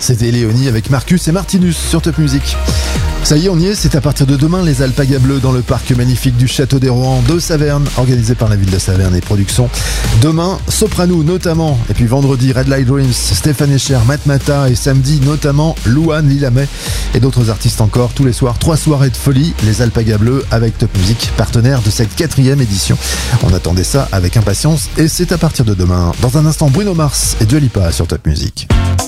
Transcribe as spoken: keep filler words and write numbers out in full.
C'était Léonie avec Marcus et Martinus sur Top Music. Ça y est, on y est, c'est à partir de demain les Alpagas Bleues dans le parc magnifique du Château des Rohan de Saverne, organisé par la ville de Saverne et Productions. Demain, Soprano notamment, et puis vendredi, Red Light Dreams, Stéphane Echer, Matmata, et samedi notamment Louane, Lilamet et d'autres artistes encore. Tous les soirs, trois soirées de folie, les Alpagas Bleues avec Top Music, partenaire de cette quatrième édition. On attendait ça avec impatience et c'est à partir de demain. Dans un instant, Bruno Mars et Dua Lipa sur Top Music.